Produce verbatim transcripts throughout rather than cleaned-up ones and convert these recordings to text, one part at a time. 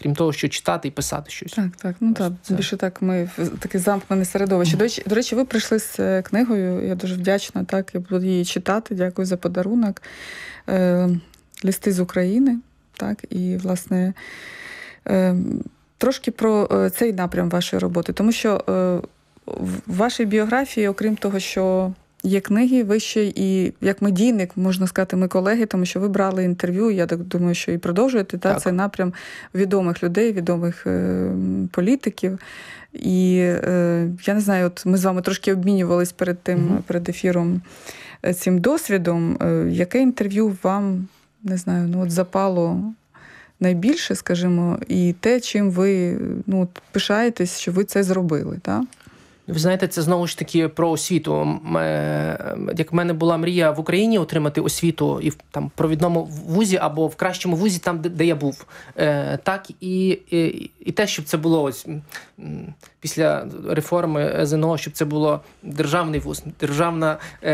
крім того, що читати і писати щось. Так, так. Ну так, це... більше так ми в таке замкнене середовище. Mm-hmm. До речі, до речі, ви прийшли з книгою, я дуже вдячна, так, я буду її читати, дякую за подарунок. Е, «Листи з України», так, і, власне, е, трошки про цей напрям вашої роботи, тому що е, в вашій біографії, окрім того, що є книги, ви ще і як медійник, можна сказати, ми колеги, тому що ви брали інтерв'ю, я так думаю, що і продовжуєте та, цей напрям відомих людей, відомих е, політиків. І е, я не знаю, от ми з вами трошки обмінювались перед тим, mm-hmm. перед ефіром цим досвідом. Е, яке інтерв'ю вам, не знаю, ну от запало найбільше, скажімо, і те, чим ви ну, пишаєтесь, що ви це зробили, так? Ви знаєте, це знову ж таки про освіту. Як в мене була мрія в Україні отримати освіту і в там провідному вузі або в кращому вузі, там, де, де я був. Е, так і, і, і те, щоб це було ось після реформи ес ен о, щоб це було державний вуз, державна, е,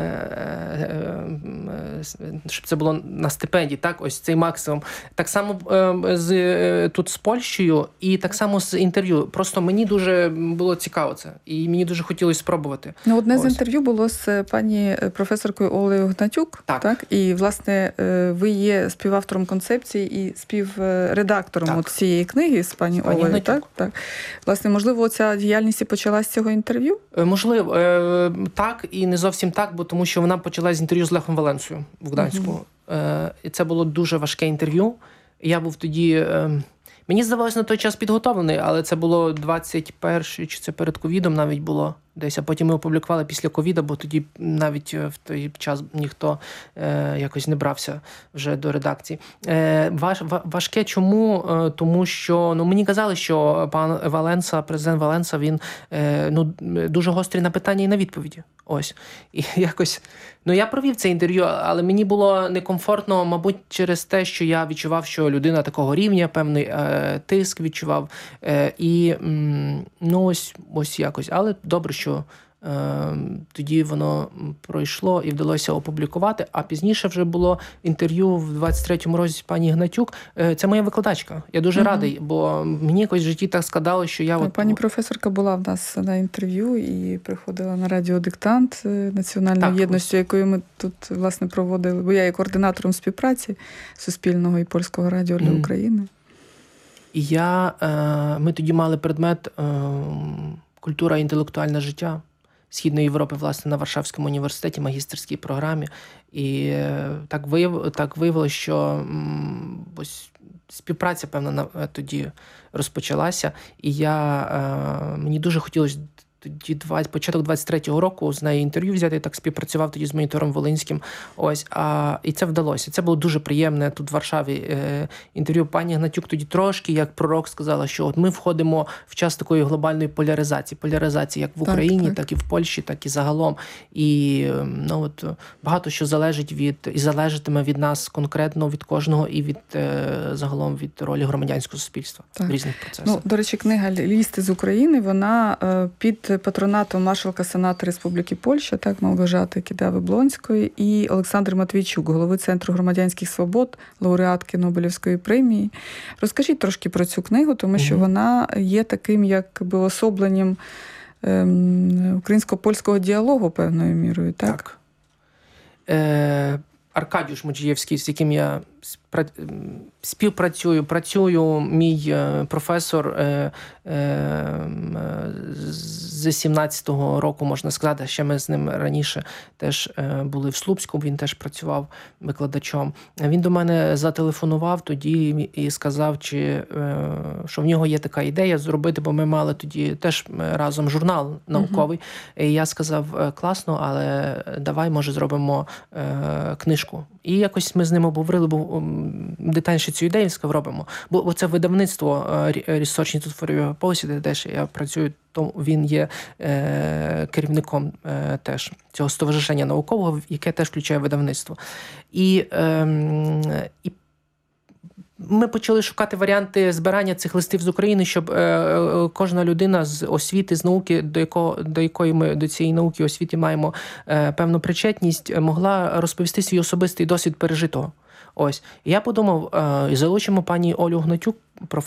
е, щоб це було на стипендії, так, ось цей максимум. Так само е, з, тут з Польщею і так само з інтерв'ю. Просто мені дуже було цікаво це. І мені дуже хотілося спробувати. Ну, одне Ось. з інтерв'ю було з пані професоркою Олею Гнатюк. Так. так? І, власне, ви є співавтором концепції і співредактором от цієї книги з пані, пані Олею. Так? Так. Власне, можливо, ця діяльність і почалась з цього інтерв'ю? Можливо. Так і не зовсім так, бо тому що вона почалась з інтерв'ю з Лехом Валенсою в Гданську. Угу. І це було дуже важке інтерв'ю. Я був тоді... Мені здавалося на той час підготовлений, але це було двадцять перший, чи це перед ковідом навіть було десь. А потім ми опублікували після ковіда, бо тоді навіть в той час ніхто е, якось не брався вже до редакції. Е, важ, важке чому? Е, тому що ну, мені казали, що пан Валенса, президент Валенса, він е, ну, дуже гострий на питання і на відповіді. Ось. І якось... Ну, я провів це інтерв'ю, але мені було некомфортно, мабуть, через те, що я відчував, що людина такого рівня, певний е, тиск відчував. Е, і, м, ну, ось, ось якось. Але добре, що е, тоді воно пройшло і вдалося опублікувати. А пізніше вже було інтерв'ю в двадцять третьому році з пані Гнатюк. Е, це моя викладачка. Я дуже угу. радий, бо мені якось в житті так складало, що я... Так, от... Пані професорка була в нас на інтерв'ю і приходила на радіодиктант Національної так, єдності, ось. якою ми тут, власне, проводили. Бо я є координатором співпраці Суспільного і Польського радіо для mm. України. І я... Е, ми тоді мали предмет е, «Культура і інтелектуальне життя» Східної Європи, власне, на Варшавському університеті, магістерській програмі. І так, вияв, так виявилося, що ось співпраця, певно, тоді розпочалася. І я, мені дуже хотілося тоді початок двадцять третього року з нею інтерв'ю взяти, я так співпрацював тоді з монітором Волинським. Ось, а, і це вдалося. Це було дуже приємне тут в Варшаві е, інтерв'ю. Пані Гнатюк тоді трошки, як пророк, сказала, що от ми входимо в час такої глобальної поляризації. Поляризації як в Україні, так, так. так і в Польщі, так і загалом. І ну, от, багато що залежить від, і залежатиме від нас конкретно, від кожного, і від е, загалом від ролі громадянського суспільства так. в різних процесах. Ну, до речі, книга «Листи з України», вона е, під патронатом маршалка Сенату Республіки Польща, так, Малгожати Кідави-Блонської, і Олександр Матвійчук, голови Центру громадянських свобод, лауреатки Нобелівської премії. Розкажіть трошки про цю книгу, тому що угу. вона є таким, якби, особленням ем, українсько-польського діалогу певною мірою, так? Так. Е- Аркадіуш Моджієвський, з яким я співпрацюю, працюю, мій професор з сімнадцятого року, можна сказати, ще ми з ним раніше теж були в Слупську, він теж працював викладачом. Він до мене зателефонував тоді і сказав, чи, що в нього є така ідея зробити, бо ми мали тоді теж разом журнал науковий. Uh-huh. І я сказав, класно, але давай, може, зробимо книжку. І якось ми з ним обговорили, бо детальніше цю ідею, сказав, робимо. Бо, бо це видавництво Research Institute for European Policy, де теж я працюю, то він є е, керівником е, теж цього стоваришення наукового, яке теж включає видавництво. І, е, і ми почали шукати варіанти збирання цих листів з України, щоб е, кожна людина з освіти, з науки, до якого, до якої ми до цієї науки освіти маємо е, певну причетність, могла розповісти свій особистий досвід пережитого. Ось. І я подумав, е, залучимо пані Олю Гнатюк,